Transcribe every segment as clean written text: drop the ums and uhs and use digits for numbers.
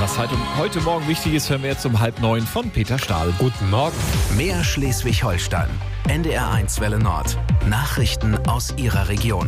Was heute Morgen wichtig ist, hören wir jetzt um 8:30 von Peter Stahl. Guten Morgen. Mehr Schleswig-Holstein. NDR1 Welle Nord. Nachrichten aus Ihrer Region.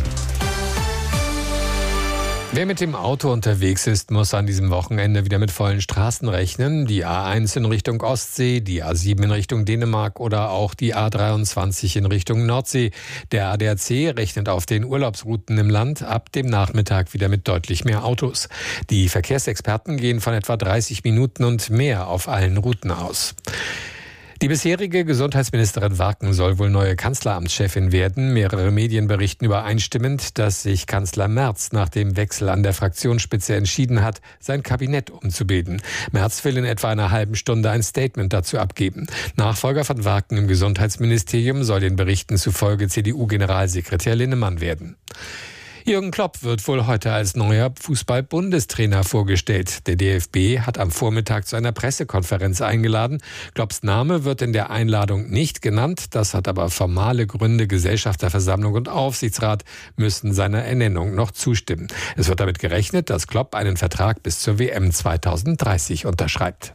Wer mit dem Auto unterwegs ist, muss an diesem Wochenende wieder mit vollen Straßen rechnen. Die A1 in Richtung Ostsee, die A7 in Richtung Dänemark oder auch die A23 in Richtung Nordsee. Der ADAC rechnet auf den Urlaubsrouten im Land ab dem Nachmittag wieder mit deutlich mehr Autos. Die Verkehrsexperten gehen von etwa 30 Minuten und mehr auf allen Routen aus. Die bisherige Gesundheitsministerin Warken soll wohl neue Kanzleramtschefin werden. Mehrere Medien berichten übereinstimmend, dass sich Kanzler Merz nach dem Wechsel an der Fraktionsspitze entschieden hat, sein Kabinett umzubilden. Merz will in etwa einer halben Stunde ein Statement dazu abgeben. Nachfolger von Warken im Gesundheitsministerium soll den Berichten zufolge CDU-Generalsekretär Linnemann werden. Jürgen Klopp wird wohl heute als neuer Fußball-Bundestrainer vorgestellt. Der DFB hat am Vormittag zu einer Pressekonferenz eingeladen. Klopps Name wird in der Einladung nicht genannt. Das hat aber formale Gründe. Gesellschafterversammlung und Aufsichtsrat müssen seiner Ernennung noch zustimmen. Es wird damit gerechnet, dass Klopp einen Vertrag bis zur WM 2030 unterschreibt.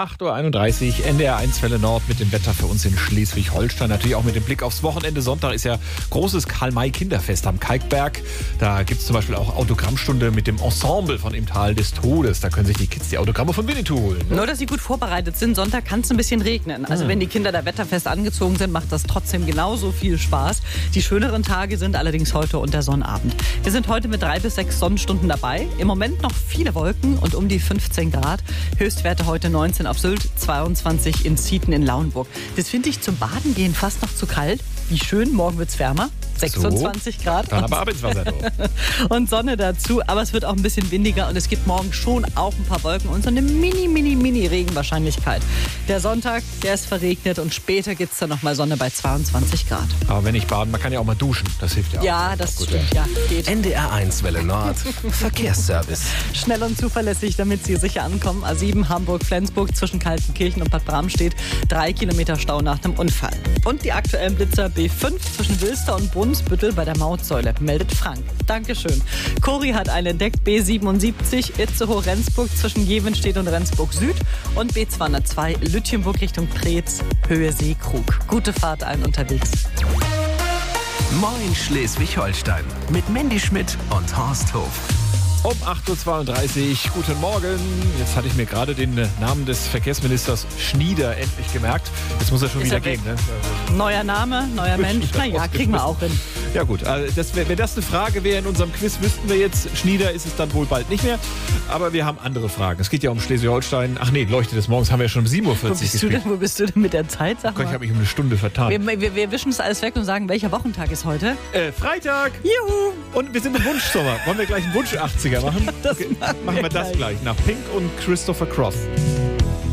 8:31 Uhr, NDR1 Welle Nord mit dem Wetter für uns in Schleswig-Holstein. Natürlich auch mit dem Blick aufs Wochenende. Sonntag ist ja großes Karl-May-Kinderfest am Kalkberg. Da gibt es zum Beispiel auch Autogrammstunde mit dem Ensemble von Im Tal des Todes. Da können sich die Kids die Autogramme von Winnetou holen. Nur, dass sie gut vorbereitet sind. Sonntag kann es ein bisschen regnen. Also wenn die Kinder da wetterfest angezogen sind, macht das trotzdem genauso viel Spaß. Die schöneren Tage sind allerdings heute und der Sonnabend. Wir sind heute mit 3 bis 6 Sonnenstunden dabei. Im Moment noch viele Wolken und um die 15 Grad. Höchstwerte heute 19 auf Sylt, 22 in Zieten in Lauenburg. Das finde ich zum Baden gehen fast noch zu kalt. Wie schön, morgen wird es wärmer. 26 Grad. Dann aber ab ins Wasser. Und Sonne dazu, aber es wird auch ein bisschen windiger und es gibt morgen schon auch ein paar Wolken und so eine mini Regenwahrscheinlichkeit. Der Sonntag, der ist verregnet und später gibt es dann nochmal Sonne bei 22 Grad. Aber wenn nicht baden, man kann ja auch mal duschen. Das hilft ja auch. Ja, das stimmt, ja. Geht. NDR1 Welle Nord. Verkehrsservice. Schnell und zuverlässig, damit Sie sicher ankommen. A7 Hamburg-Flensburg zwischen Kaltenkirchen und Bad Bramstedt. 3 Kilometer Stau nach dem Unfall. Und die aktuellen Blitzer B5 zwischen Wilster und Brunsbüttel bei der Mautsäule, meldet Frank. Dankeschön. Cori hat einen entdeckt, B77 Itzehoe-Rendsburg zwischen Jevenstedt und Rendsburg Süd und B202 Lütjenburg Richtung Preetz, Höhe Seekrug. Gute Fahrt allen unterwegs. Moin Schleswig-Holstein mit Mandy Schmidt und Horst Hof. Um 8:32 Uhr, guten Morgen. Jetzt hatte ich mir gerade den Namen des Verkehrsministers Schnieder endlich gemerkt. Jetzt muss er schon wieder gehen. Ne? Neuer Name, neuer Mensch. Naja, kriegen wir auch hin. Ja gut, wenn das eine Frage wäre in unserem Quiz, wüssten wir jetzt, Schnieder ist es dann wohl bald nicht mehr. Aber wir haben andere Fragen. Es geht ja um Schleswig-Holstein. Ach nee, Leuchte des Morgens haben wir ja schon um 7:40 Uhr gespielt. Wo bist du denn mit der Zeit? Sag mal. Ich habe mich um eine Stunde vertan. Wir wischen es alles weg und sagen, welcher Wochentag ist heute? Freitag. Juhu. Und wir sind im Wunschsommer. Wollen wir gleich einen Wunsch 80er machen? Das machen wir das gleich. Nach Pink und Christopher Cross.